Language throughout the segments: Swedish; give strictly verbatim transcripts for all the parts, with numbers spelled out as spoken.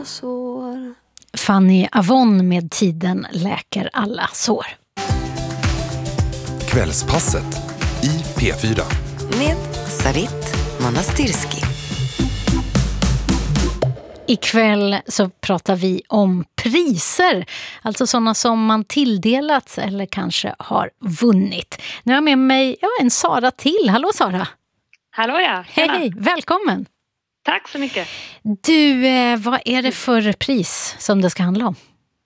alla sår. Fanny Avon med Tiden läker alla sår. Kvällspasset i P fyra. Med Sarit Monastirski. Ikväll så pratar vi om priser, alltså sådana som man tilldelats eller kanske har vunnit. Nu har jag med mig ja, en Sara till. Hallå Sara! Hallå ja! Tjena. Hej, välkommen! Tack så mycket! Du, eh, vad är det för pris som det ska handla om?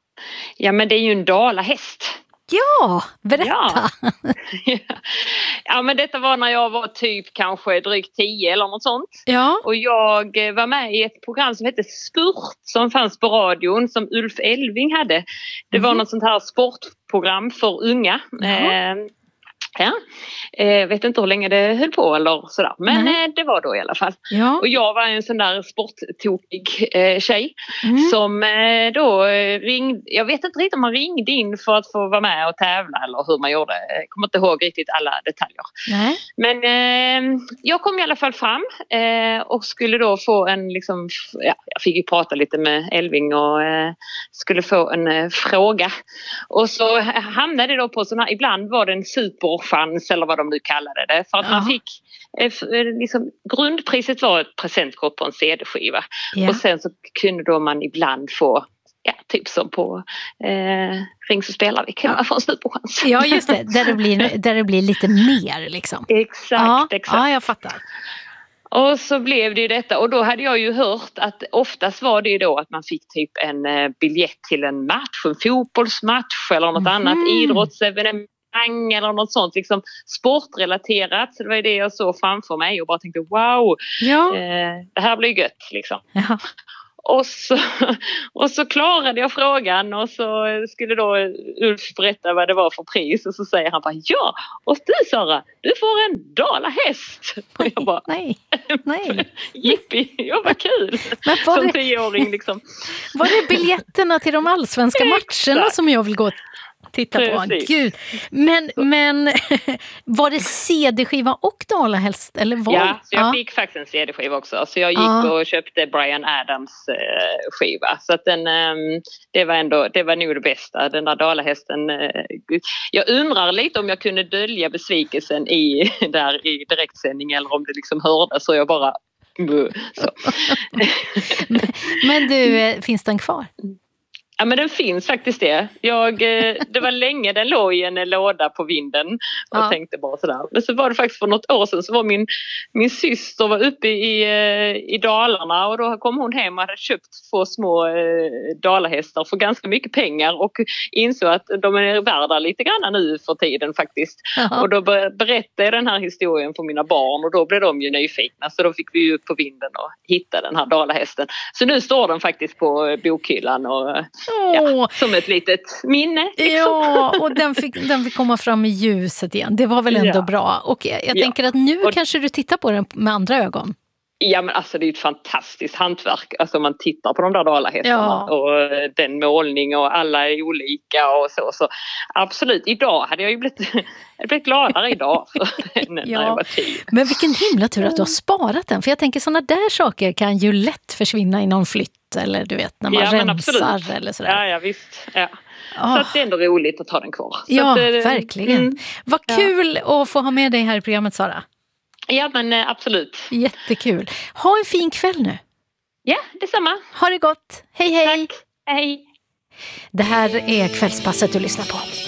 Ja men det är ju en dalahäst. Ja, berätta! Ja. ja men detta var när jag var typ kanske drygt tio eller något sånt. Ja. Och jag var med i ett program som hette Spurt som fanns på radion som Ulf Elving hade. Det var mm. något sånt här sportprogram för unga. Eh, Ja, jag vet inte hur länge det höll på eller sådär. Men Nej. det var då i alla fall. Ja. Och jag var en sån där sporttokig eh, tjej mm. som eh, då ringde. Jag vet inte riktigt om man ringde in för att få vara med och tävla eller hur man gjorde. Jag kommer inte ihåg riktigt alla detaljer. Nej. Men eh, jag kom i alla fall fram eh, och skulle då få en liksom, ja, jag fick ju prata lite med Elving och eh, skulle få en eh, fråga. Och så hamnade det då på sån här, ibland var det en super chans eller vad de nu kallade det. För att ja. man fick liksom, grundpriset var ett presentkort på en C D-skiva. Ja. Och sen så kunde då man ibland få ja, typ som på eh, Ring så spelar vi kan man få en superchans. Ja just det, där det blir, där det blir lite mer liksom. Exakt, ja. exakt. Ja, jag fattar. Och så blev det ju detta och då hade jag ju hört att oftast var det ju då att man fick typ en eh, biljett till en match, en fotbollsmatch eller något mm. annat idrottsevenemang eller något sånt liksom sportrelaterat, så det var det jag såg framför mig och bara tänkte wow, ja. eh, det här blir gött liksom. Ja. Och så, och så klarade jag frågan och så skulle då Ulf berätta vad det var för pris och så säger han bara ja, och du Sara, du får en dalahäst. Och jag bara nej, nej. Jippi, ja vad kul. Men som det, tioåring liksom. Var det biljetterna till de allsvenska matcherna som jag vill gå titta på? Gud. Men, men var det C D-skiva och dalahäst? Eller var? Ja, så jag ja. fick faktiskt en C D-skiva också. Så jag gick ja. och köpte Bryan Adams eh, skiva. Så att den, eh, det var ändå, det var nog det bästa. Den där dalahästen. Eh, jag undrar lite om jag kunde dölja besvikelsen i, där i direktsändning eller om det liksom hörde så jag bara så. men, men du, finns den kvar? Ja men den finns faktiskt det. Jag, det var länge den låg i en låda på vinden och ja. tänkte bara sådär. Men så var det faktiskt för något år sedan så var min, min syster var uppe i, i Dalarna och då kom hon hem och hade köpt två små eh, dalahästar för ganska mycket pengar och insåg att de är värda lite grann nu för tiden faktiskt. Ja. Och då berättade jag den här historien för mina barn och då blev de ju nyfikna så då fick vi upp på vinden och hitta den här dalahästen. Så nu står den faktiskt på bokhyllan och ja, som ett litet minne. Liksom. Ja, och den fick, den fick komma fram i ljuset igen. Det var väl ändå ja. bra. Och jag, jag ja. tänker att nu och, kanske du tittar på den med andra ögon. Ja men alltså det är ett fantastiskt hantverk. Alltså man tittar på de där dalahästarna ja. och den målning och alla är olika och så. Så absolut, idag hade jag ju blivit, jag blivit gladare idag när ja. jag var tio. Men vilken himla tur att du har sparat den. För jag tänker sådana där saker kan ju lätt försvinna i någon flytt. Eller du vet, när man ja, rensar eller sådär. Ja, ja visst. Ja. Oh. Så att det är ändå roligt att ha den kvar. Så ja, att, verkligen. Mm, Vad kul ja. att få ha med dig här i programmet, Sara. Ja, men absolut. Jättekul. Ha en fin kväll nu. Ja, detsamma. Ha det gott. Hej, hej. Tack. Hej. Det här är Kvällspasset du lyssnar på.